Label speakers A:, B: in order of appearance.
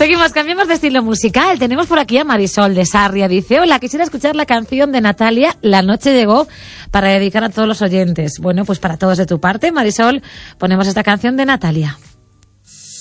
A: Seguimos, cambiamos de estilo musical. Tenemos por aquí a Marisol de Sarria. Dice, hola, quisiera escuchar la canción de Natalia, La noche llegó, para dedicar a todos los oyentes. Bueno, pues para todos de tu parte, Marisol, ponemos esta canción de Natalia.